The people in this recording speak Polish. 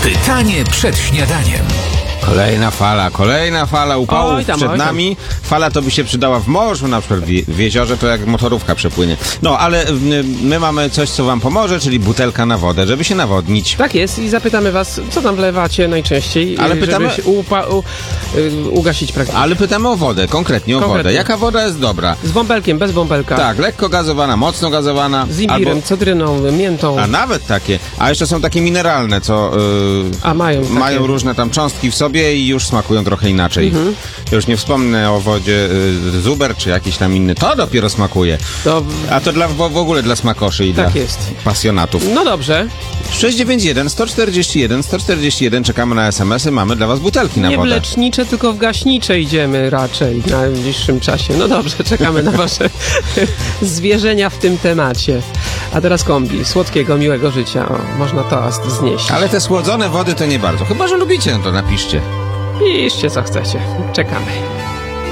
Pytanie przed śniadaniem. Kolejna fala upałów Oj tam. przed nami. Fala to by się przydała w morzu, na przykład w jeziorze, to jak motorówka przepłynie. No, ale my mamy coś, co wam pomoże, czyli butelka na wodę, żeby się nawodnić. Tak jest i zapytamy was, co tam wlewacie najczęściej, Ale pytamy- żeby ugasić praktycznie. Ale pytamy o wodę, konkretnie o wodę. Jaka woda jest dobra? Z bąbelkiem, bez bąbelka. Tak, lekko gazowana, mocno gazowana. Z imbirem, cytryną, miętą. A nawet takie. A jeszcze są takie mineralne, co mają różne tam cząstki w sobie i już smakują trochę inaczej. Już nie wspomnę o wodzie Zuber czy jakiś tam inny. To dopiero smakuje. A to w ogóle dla smakoszy i Tak dla jest. pasjonatów. No dobrze. 691 141 141 czekamy na SMS-y, mamy dla was butelki na Nie w wodę. lecznicze, tylko w gaśnicze idziemy raczej w najbliższym czasie. No dobrze, czekamy na wasze zwierzenia w tym temacie. A teraz kombi. Słodkiego, miłego życia. O, można toast znieść. Ale te słodzone wody to nie bardzo. Chyba że lubicie, no to napiszcie. Piszcie co chcecie. Czekamy.